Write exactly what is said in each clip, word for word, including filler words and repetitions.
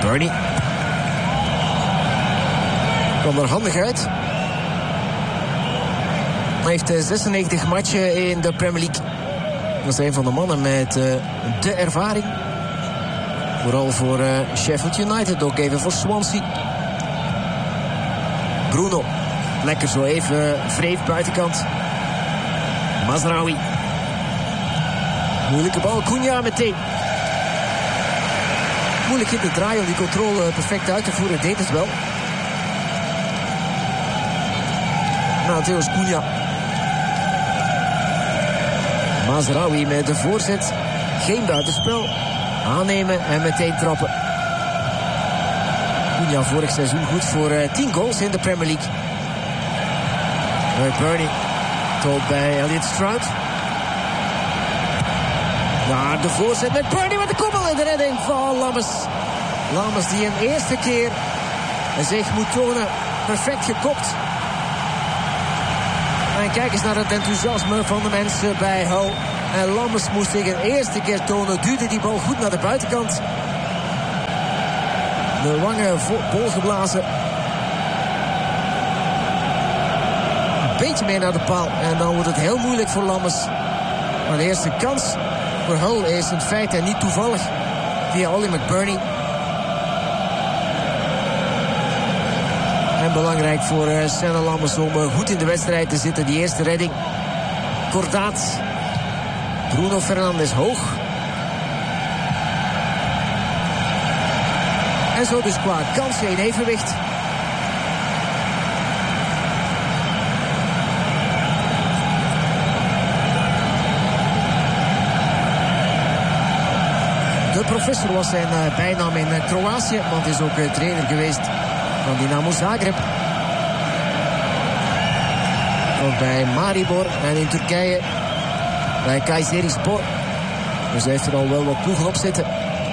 McBurney. Kwam er handig uit. Hij heeft zesennegentig matchen in de Premier League. Dat is een van de mannen met uh, de ervaring. Vooral voor uh, Sheffield United, ook even voor Swansea. Bruno. Lekker zo even vreef buitenkant. Mazraoui. Moeilijke bal. Cunha meteen. Moeilijk in te draaien om die controle perfect uit te voeren. Deed het wel. Nou, Theos Cunha. Mazraoui met de voorzet. Geen buitenspel. Aannemen en meteen trappen. Cunha vorig seizoen goed voor uh, tien goals in de Premier League. McBurney. Tot bij Elliot Stroud. Naar de voorzet. McBurney met de koppel in de redding van Lammers. Lammers die een eerste keer zich moet tonen. Perfect gekopt. En kijk eens naar het enthousiasme van de mensen bij Hull. En Lammers moest zich een eerste keer tonen. Duwde die bal goed naar de buitenkant. De wangen bol geblazen. Een beetje meer naar de paal. En dan wordt het heel moeilijk voor Lammers. Maar de eerste kans voor Hull is in feite niet toevallig. Via Ollie McBurney. En belangrijk voor uh, Senne Lammers om uh, goed in de wedstrijd te zitten. Die eerste redding. Kordaat. Bruno Fernandes hoog. En zo dus qua kansen in evenwicht. De professor was zijn uh, bijnaam in uh, Kroatië. Want is ook uh, trainer geweest van Dinamo Zagreb. Ook bij Maribor en in Turkije bij Kayserispor. Dus hij heeft er al wel wat ploegen op zitten.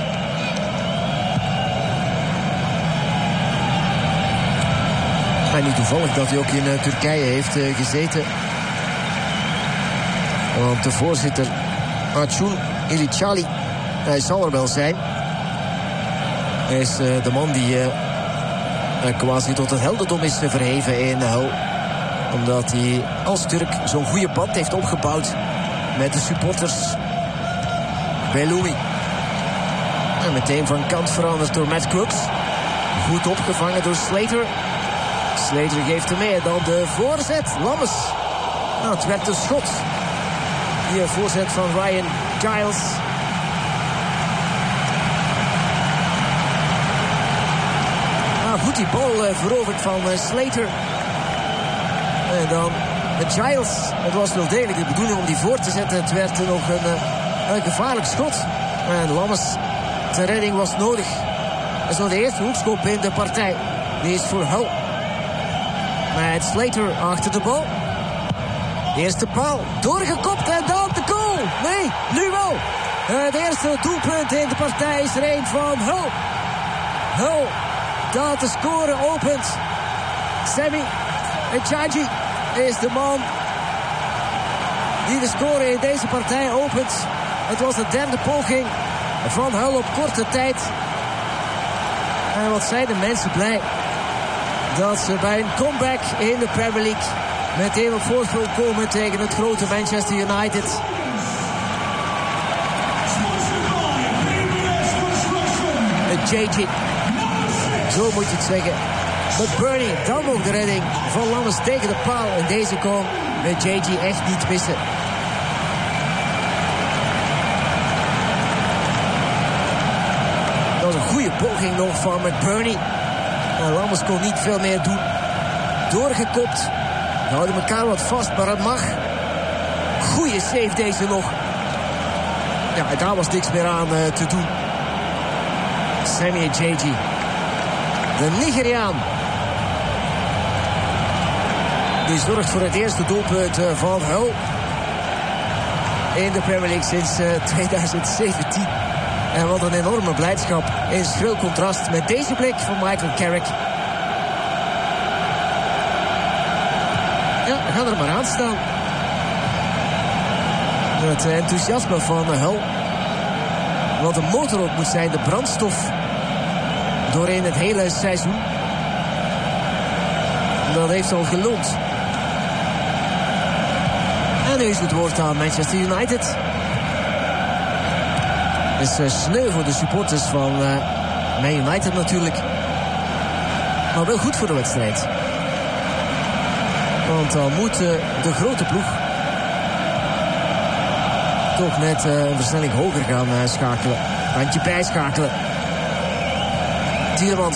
En niet toevallig dat hij ook in uh, Turkije heeft uh, gezeten. Want de voorzitter Acun Ilicali, hij zal er wel zijn. Hij is uh, de man die uh, uh, quasi tot het heldendom is uh, verheven in Hull. Omdat hij als Turk zo'n goede band heeft opgebouwd met de supporters. Belloumi. En meteen van kant veranderd door Matt Crooks. Goed opgevangen door Slater. Slater geeft hem mee. Dan de voorzet. Lammers. Nou, het werd een schot. Hier voorzet van Ryan Giles. Nou, goed die bal uh, veroverd van uh, Slater. En dan met Giles. Het was wel degelijk de bedoeling om die voor te zetten. Het werd er nog een, uh, een gevaarlijk schot. En Lammers, de redding was nodig. En zo de eerste hoekschop in de partij. Die is voor Hull. Met Slater achter de bal. De eerste paal doorgekopt en dan de goal. Nee, nu wel. Het eerste doelpunt in de partij is er een van Hull. Hull dat de score opent. Sammy Echaji is de man die de score in deze partij opent. Het was de derde poging van Hull op korte tijd. En wat zijn de mensen blij dat ze bij een comeback in de Premier League meteen op voorsprong komen tegen het grote Manchester United. J J. Zo moet je het zeggen. McBurney, dan nog de redding van Lammers tegen de paal. En deze kon met J J echt niet missen. Dat was een goede poging nog van McBurney. En Lammers kon niet veel meer doen. Doorgekopt. Ze houden elkaar wat vast, maar het mag. Goeie save deze nog. Ja, daar was niks meer aan uh, te doen. Sammy J J. De Nigeriaan. Die zorgt voor het eerste doelpunt uh, van Hull. In de Premier League sinds uh, twintig zeventien. En wat een enorme blijdschap. In schril contrast met deze blik van Michael Carrick. Ja, we gaan er maar aan staan. Het enthousiasme van Hull. Wat een motor ook moet zijn, de brandstof doorheen het hele seizoen. Dat heeft al geloond. En nu is het woord aan Manchester United. Het is uh, sneu voor de supporters van uh, Man United natuurlijk. Maar wel goed voor de wedstrijd. Want dan moet uh, de grote ploeg toch net uh, een versnelling hoger gaan uh, schakelen. Handje bijschakelen. Tielemans.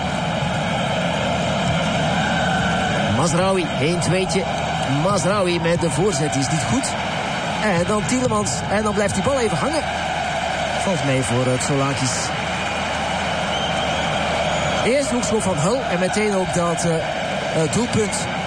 Mazraoui, één tweetje. Mazraoui met de voorzet is niet goed. En dan Tielemans. En dan blijft die bal even hangen. Valt mee voor het Solakis. Eerst hoekschop van Hull. En meteen ook dat uh, uh, doelpunt